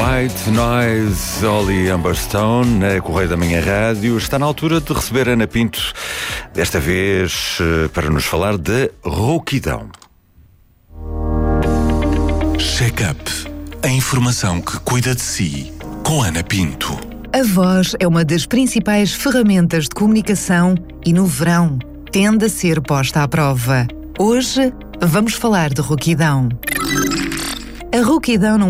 White Noise, Holly Humberstone, na Correio da Manhã Rádio. Está na altura de receber Ana Pinto, desta vez para nos falar de rouquidão. Check-up. A informação que cuida de si, com Ana Pinto. A voz é uma das principais ferramentas de comunicação e no verão tende a ser posta à prova. Hoje vamos falar de rouquidão. A rouquidão não